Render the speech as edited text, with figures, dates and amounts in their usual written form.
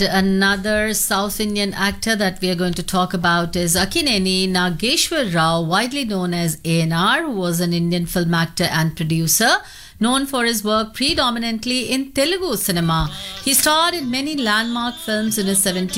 Another South Indian actor that we are going to talk about is Akineni Nageshwar Rao, widely known as ANR, who was an Indian film actor and producer, known for his work predominantly in Telugu cinema. He starred in many landmark films in his 70s